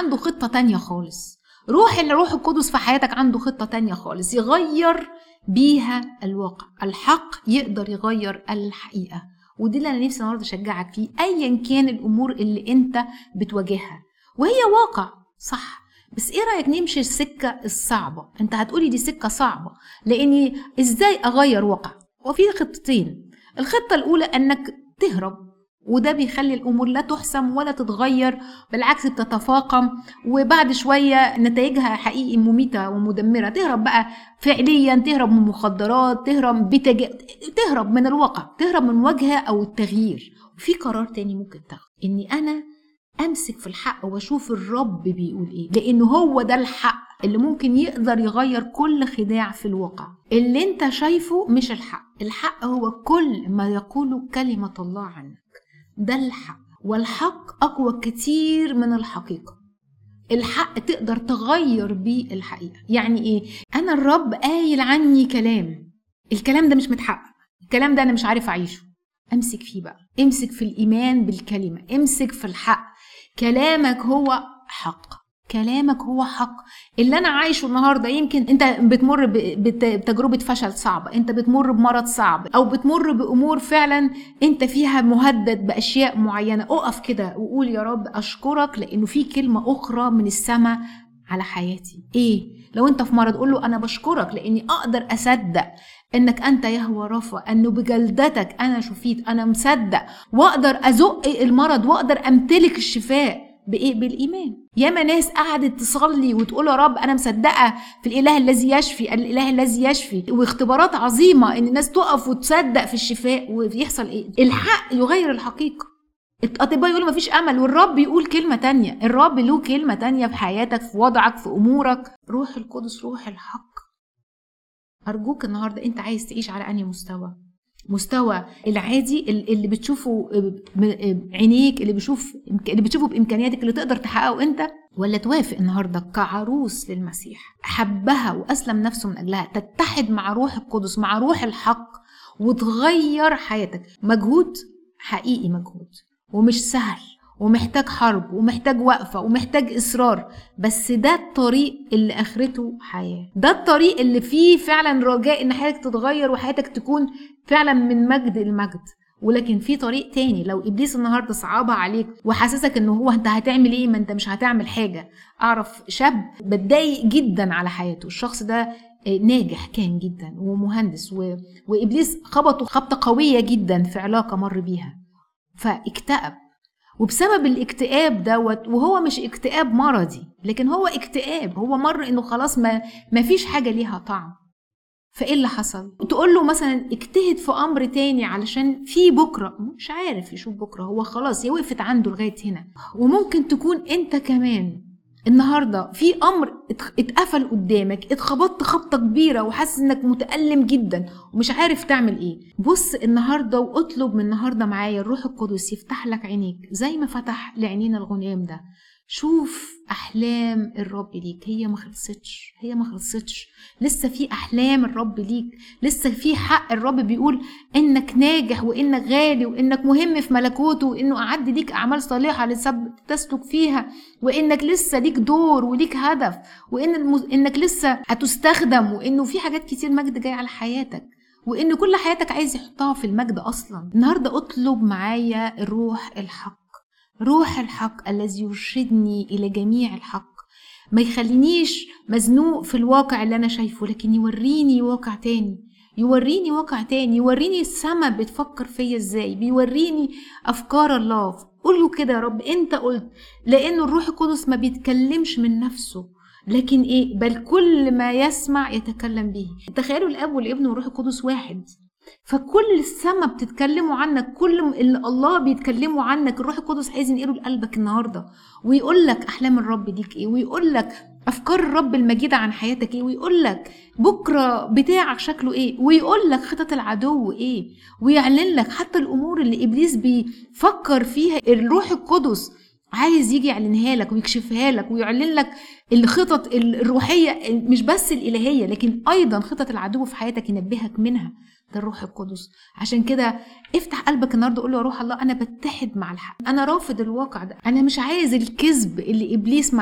عنده خطة تانية خالص. الروح القدس في حياتك عنده خطة تانية خالص يغير بيها الواقع. الحق يقدر يغير الحقيقة، ودي اللي أنا نفسي النهارده أشجعك فيه أيا كان الأمور اللي أنت بتواجهها، وهي واقع صح. بس ايه رأيك نمشي السكة الصعبة؟ انت هتقولي دي سكة صعبة لاني ازاي اغير واقع؟ وفي خطتين. الخطة الاولى انك تهرب، وده بيخلي الامور لا تحسم ولا تتغير، بالعكس بتتفاقم، وبعد شوية نتائجها حقيقي مميتة ومدمرة. تهرب بقى فعليا، تهرب من مخدرات، تهرب من الواقع، تهرب من مواجهة او التغيير. وفي قرار تاني ممكن تاخده، اني انا امسك في الحق واشوف الرب بيقول ايه، لانه هو ده الحق اللي ممكن يقدر يغير كل خداع في الواقع. اللي انت شايفه مش الحق، الحق هو كل ما يقوله كلمة الله عنك، ده الحق. والحق اقوى كتير من الحقيقة. الحق تقدر تغير بيه الحقيقة. يعني ايه؟ انا الرب قايل عني كلام، الكلام ده مش متحقق، الكلام ده انا مش عارف اعيشه. امسك فيه بقى، امسك في الايمان بالكلمة، امسك في الحق. كلامك هو حق، كلامك هو حق. اللي انا عايشه النهارده، يمكن انت بتمر بتجربه فشل صعبه، انت بتمر بمرض صعب، او بتمر بامور فعلا انت فيها مهدد باشياء معينه. اقف كده وقول يا رب اشكرك لانه في كلمه اخرى من السماء على حياتي. ايه؟ لو انت في مرض قول له انا بشكرك لاني اقدر اصدق انك انت يهوى رفا، انه بجلدتك انا شفيت. انا مصدق واقدر ازق المرض واقدر امتلك الشفاء. بايه؟ بالايمان. ياما ناس قعدت تصلي وتقول يا رب انا مصدقه في الاله الذي يشفي، الاله الذي يشفي، واختبارات عظيمه ان الناس تقف وتصدق في الشفاء ويحصل ايه؟ الحق يغير الحقيقه. الاطباء يقولوا مفيش امل، والرب يقول كلمه تانية. الرب له كلمه تانية في حياتك، في وضعك، في امورك. روح القدس روح الحق. أرجوك النهاردة أنت عايز تعيش على أنهي مستوى؟ مستوى العادي اللي بتشوفه عينيك، اللي بتشوفه بإمكانياتك اللي تقدر تحققه أنت، ولا توافق النهاردة كعروس للمسيح حبها وأسلم نفسه من أجلها، تتحد مع روح القدس، مع روح الحق، وتغير حياتك؟ مجهود حقيقي، مجهود ومش سهل، ومحتاج حرب، ومحتاج وقفة، ومحتاج إصرار، بس ده الطريق اللي آخرته حياة. ده الطريق اللي فيه فعلا رجاء إن حياتك تتغير وحياتك تكون فعلا من مجد المجد. ولكن في طريق تاني، لو إبليس النهاردة صعبها عليك وحاسسك إنه هو أنت هتعمل إيه؟ ما أنت مش هتعمل حاجة. أعرف شاب بتضايق جدا على حياته، الشخص ده ناجح كان جدا ومهندس، وإبليس خبطه خبطة قوية جدا في علاقة مر بيها، فاكتئب. وبسبب الاكتئاب دوت، وهو مش اكتئاب مرضي لكن هو اكتئاب، هو مر انه خلاص ما فيش حاجة ليها طعم. فايه اللي حصل؟ تقول له مثلا اجتهد في امر تاني علشان في بكرة، مش عارف يشوف بكرة، هو خلاص هي وقفت عنده لغاية هنا. وممكن تكون انت كمان النهاردة في امر اتقفل قدامك، اتخبطت خبطة كبيرة وحاسس انك متألم جدا ومش عارف تعمل ايه. بص النهاردة واطلب من النهاردة معايا الروح القدس يفتح لك عينيك زي ما فتح لعينين الغلام ده. شوف احلام الرب ليك، هي ما خلصتش، هي ما خلصتش، لسه في احلام الرب ليك، لسه في حق الرب بيقول انك ناجح وانك غالي وانك مهم في ملكوته، وانه اعد ليك اعمال صالحه تسلك فيها، وانك لسه ليك دور وليك هدف، انك لسه هتستخدم، وانه في حاجات كتير مجد جاي على حياتك، وان كل حياتك عايز يحطها في المجد اصلا. النهارده اطلب معايا الروح الحق، روح الحق الذي يرشدني إلى جميع الحق، ما يخلينيش مزنوق في الواقع اللي أنا شايفه، لكن يوريني واقع تاني، يوريني واقع تاني، يوريني السماء بتفكر فيا ازاي، بيوريني أفكار الله. قوله كده يا رب، انت قلت لأنه الروح القدس ما بيتكلمش من نفسه، لكن ايه؟ بل كل ما يسمع يتكلم به. تخيلوا الأب والابن والروح القدس واحد، فكل السماء بتتكلموا عنك، كل اللي الله بيتكلموا عنك الروح القدس عايز ينقله لقلبك النهارده، ويقول لك احلام الرب ليك ايه، ويقول لك افكار الرب المجيده عن حياتك ايه، ويقول لك بكره بتاعك شكله ايه، ويقول لك خطط العدو ايه، ويعلن لك حتى الامور اللي ابليس بيفكر فيها الروح القدس عايز يجي يعلنها لك ويكشفها لك ويعلن لك الخطط الروحيه، مش بس الالهيه لكن ايضا خطط العدو في حياتك ينبهك منها. ده الروح القدس. عشان كده افتح قلبك النهارده، قول له يا روح الله انا بتحد مع الحق، انا رافض الواقع ده، انا مش عايز الكذب اللي ابليس